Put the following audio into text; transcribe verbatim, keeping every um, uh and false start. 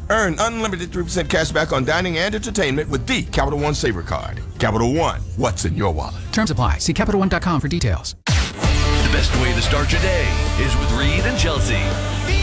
Earn unlimited three percent cash back on dining and entertainment with the Capital One Saver Card. Capital One, what's in your wallet? Terms apply. See Capital One dot com for details. The best way to start your day is with Reed and Chelsea.